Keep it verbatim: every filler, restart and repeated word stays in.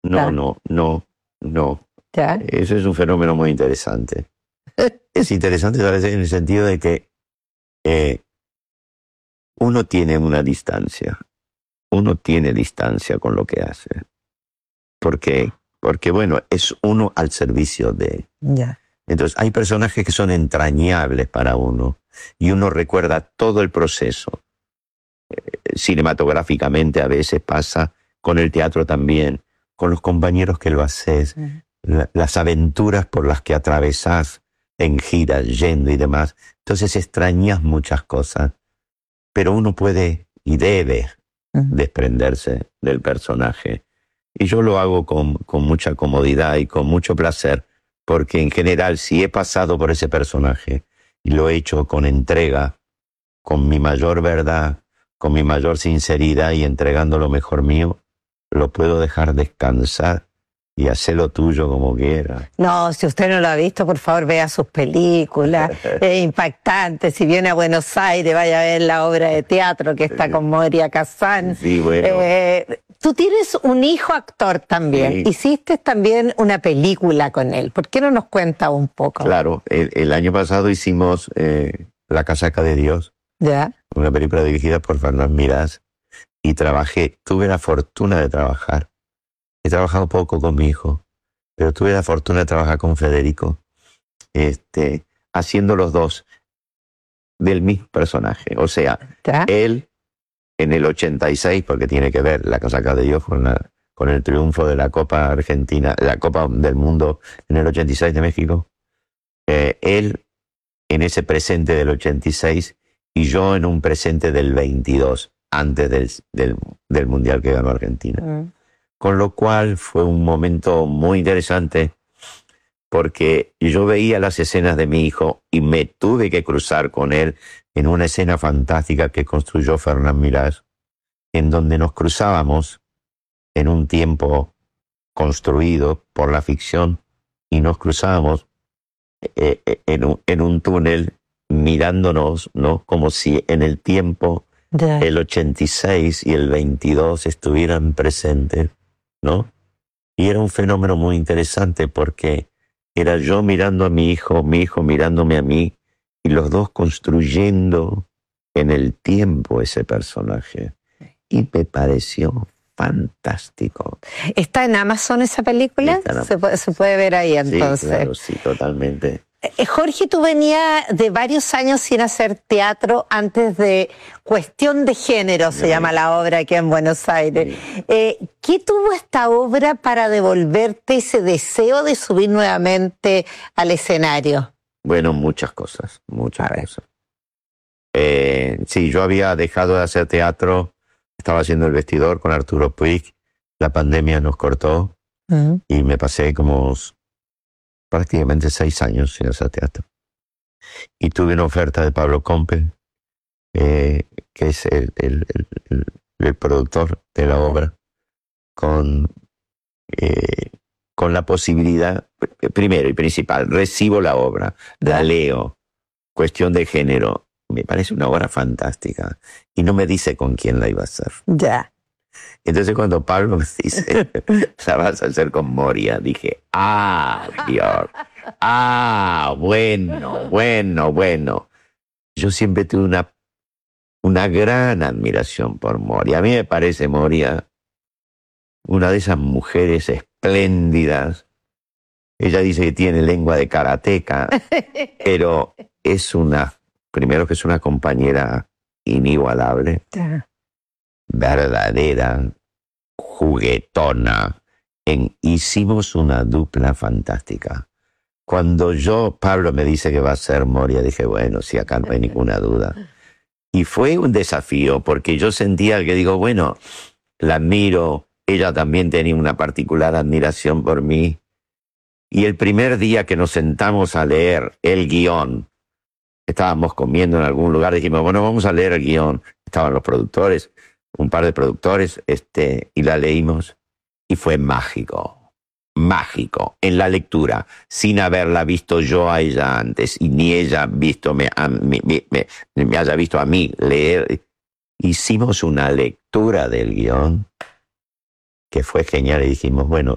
no, no, no, no. ¿Ya? Eso es un fenómeno muy interesante. Es interesante ¿sabes? En el sentido de que eh, uno tiene una distancia. Uno tiene distancia con lo que hace. Porque, porque bueno, es uno al servicio de... Ya. Entonces, hay personajes que son entrañables para uno y uno recuerda todo el proceso. Eh, cinematográficamente a veces pasa, con el teatro también, con los compañeros que lo haces, uh-huh. la, las aventuras por las que atravesás en giras, yendo y demás. Entonces extrañas muchas cosas, pero uno puede y debe uh-huh. desprenderse del personaje. Y yo lo hago con, con mucha comodidad y con mucho placer, porque en general si he pasado por ese personaje y lo he hecho con entrega, con mi mayor verdad, con mi mayor sinceridad y entregando lo mejor mío, lo puedo dejar descansar y hacer lo tuyo como quiera. No, si usted no lo ha visto, por favor vea sus películas, es impactante. Si viene a Buenos Aires, vaya a ver la obra de teatro que está con Moria Kazan. Sí, bueno. Eh, tú tienes un hijo actor también, sí. Hiciste también una película con él. ¿Por qué no nos cuenta un poco? Claro, el, el año pasado hicimos eh, La Casaca de Dios, ¿ya? Una película dirigida por Fernán Mirás, y trabajé, tuve la fortuna de trabajar. He trabajado poco con mi hijo, pero tuve la fortuna de trabajar con Federico, este, haciendo los dos del mismo personaje. O sea, ¿ya? Él en el ochenta y seis, porque tiene que ver La Casaca de Dios con, la, con el triunfo de la Copa Argentina, la Copa del Mundo en el ochenta y seis de México. Eh, él en ese presente del ochenta y seis y yo en un presente del veintidós, antes del, del, del Mundial que ganó Argentina. Mm. Con lo cual fue un momento muy interesante porque yo veía las escenas de mi hijo y me tuve que cruzar con él en una escena fantástica que construyó Fernán Mirás, en donde nos cruzábamos en un tiempo construido por la ficción y nos cruzábamos eh, en, un, en un túnel mirándonos, ¿no? Como si en el tiempo yeah. el ochenta y seis y el veintidós estuvieran presentes, ¿no? Y era un fenómeno muy interesante porque era yo mirando a mi hijo, mi hijo mirándome a mí, y los dos construyendo en el tiempo ese personaje. Y me pareció fantástico. ¿Está en Amazon esa película? En ¿Se puede, se puede ver ahí entonces? Sí, claro, sí, totalmente. Jorge, tú venías de varios años sin hacer teatro antes de Cuestión de Género, se sí. llama la obra aquí en Buenos Aires. Sí. Eh, ¿Qué tuvo esta obra para devolverte ese deseo de subir nuevamente al escenario? Bueno, muchas cosas, muchas cosas. Eh, sí, yo había dejado de hacer teatro, estaba haciendo El Vestidor con Arturo Puig, la pandemia nos cortó uh-huh. y me pasé como prácticamente seis años sin hacer teatro. Y tuve una oferta de Pablo Compel, eh, que es el, el, el, el productor de la obra, con, eh, con la posibilidad, primero y principal, recibo la obra, la leo, Cuestión de Género, me parece una obra fantástica, y no me dice con quién la iba a hacer. Ya. Entonces cuando Pablo me dice, la vas a hacer con Moria, dije, ah, Dios, ah, bueno, bueno, bueno. Yo siempre tuve una, una gran admiración por Moria. A mí me parece Moria una de esas mujeres espléndidas. Ella dice que tiene lengua de karateca, pero es una, primero que es una compañera inigualable. Verdadera, juguetona. En, hicimos una dupla fantástica. Cuando yo, Pablo me dice que va a ser Moria, dije, bueno, sí, acá no hay ninguna duda. Y fue un desafío, porque yo sentía que digo, bueno, la admiro, ella también tenía una particular admiración por mí. Y el primer día que nos sentamos a leer el guión, estábamos comiendo en algún lugar, dijimos, bueno, vamos a leer el guión. Estaban los productores, un par de productores, este, y la leímos, y fue mágico, mágico, en la lectura, sin haberla visto yo a ella antes, y ni ella visto me, a, me, me, me, me haya visto a mí leer. Hicimos una lectura del guión que fue genial, y dijimos, bueno,